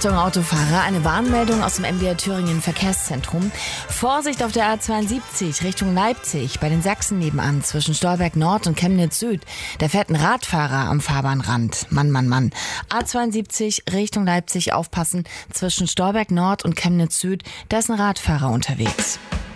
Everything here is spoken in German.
Achtung Autofahrer, eine Warnmeldung aus dem MDR Thüringen Verkehrszentrum. Vorsicht auf der A72 Richtung Leipzig, bei den Sachsen nebenan, zwischen Stolberg Nord und Chemnitz Süd. Da fährt ein Radfahrer am Fahrbahnrand. Mann. A72 Richtung Leipzig, aufpassen, zwischen Stolberg Nord und Chemnitz Süd, da ist ein Radfahrer unterwegs.